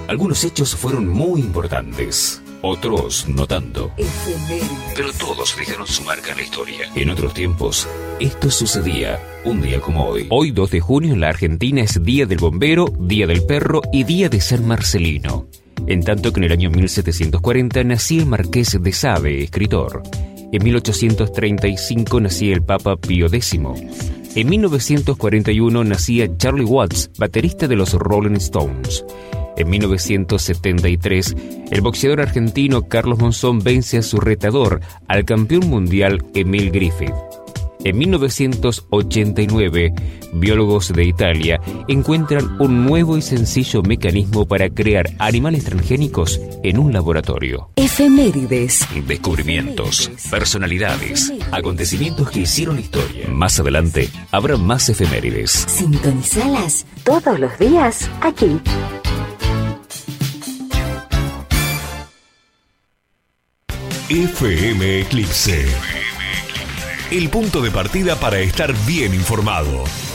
Algunos hechos fueron muy importantes, otros no tanto. Pero todos dejaron su marca en la historia. En otros tiempos, esto sucedía un día como hoy. Hoy, 2 de junio, en la Argentina es Día del Bombero, Día del Perro y Día de San Marcelino. En tanto que en el año 1740 nacía el Marqués de Sade, escritor. En 1835 nacía el Papa Pío X. En 1941 nacía Charlie Watts, baterista de los Rolling Stones. En 1973, el boxeador argentino Carlos Monzón vence a su retador, al campeón mundial Emil Griffith. En 1989, biólogos de Italia encuentran un nuevo y sencillo mecanismo para crear animales transgénicos en un laboratorio. Efemérides. Descubrimientos, personalidades, acontecimientos que hicieron historia. Más adelante, habrá más efemérides. Sintonizalas todos los días aquí. FM Eclipse. El punto de partida para estar bien informado.